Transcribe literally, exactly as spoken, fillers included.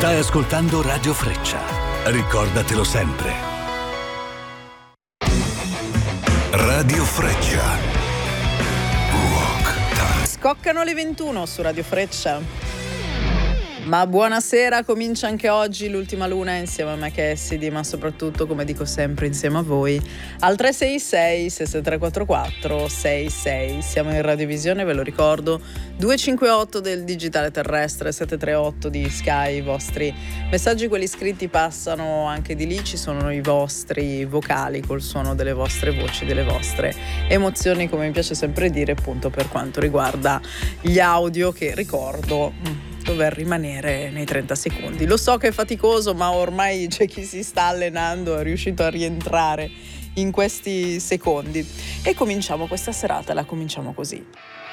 Stai ascoltando Radio Freccia. Ricordatelo sempre. Radio Freccia. Rock Time. Scoccano le ventuno su Radio Freccia. Ma buonasera, comincia anche oggi l'ultima luna insieme a me Cassidy, ma soprattutto, come dico sempre, insieme a voi al tre sei sei sei sei tre quattro quattro sei sei. Siamo in radiovisione, ve lo ricordo, due cinque otto del digitale terrestre, sette tre otto di Sky. I vostri messaggi, quelli scritti, passano anche di lì. Ci sono i vostri vocali col suono delle vostre voci, delle vostre emozioni, come mi piace sempre dire, appunto per quanto riguarda gli audio, che ricordo dover rimanere nei trenta secondi. Lo so che è faticoso, ma ormai c'è chi si sta allenando, è riuscito a rientrare in questi secondi. E cominciamo questa serata, la cominciamo così.